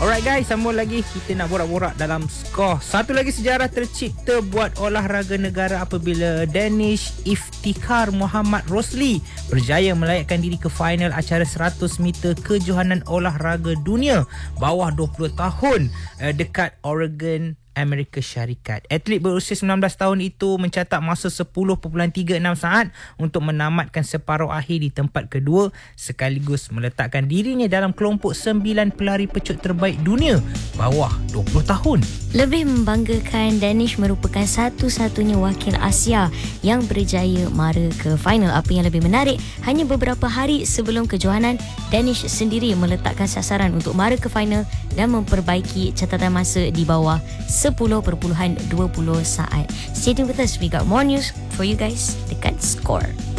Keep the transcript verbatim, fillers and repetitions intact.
Alright guys, sambung lagi. Kita nak borak-borak dalam skor. Satu lagi sejarah tercipta buat olahraga negara apabila Danish Iftikhar Muhammad Rosli berjaya melayakkan diri ke final acara seratus meter kejohanan olahraga dunia bawah dua puluh tahun uh, dekat Oregon, Amerika Syarikat. Atlet berusia sembilan belas tahun itu mencatat masa sepuluh perpuluhan tiga enam saat untuk menamatkan separuh akhir di tempat kedua sekaligus meletakkan dirinya dalam kelompok sembilan pelari pecut terbaik dunia bawah dua puluh tahun. Lebih membanggakan, Danish merupakan satu-satunya wakil Asia yang berjaya mara ke final. Apa yang lebih menarik, hanya beberapa hari sebelum kejohanan, Danish sendiri meletakkan sasaran untuk mara ke final dan memperbaiki catatan masa di bawah sepuluh perpuluhan dua puluh saat. Stay tuned with us, we got more news for you guys dekat Score.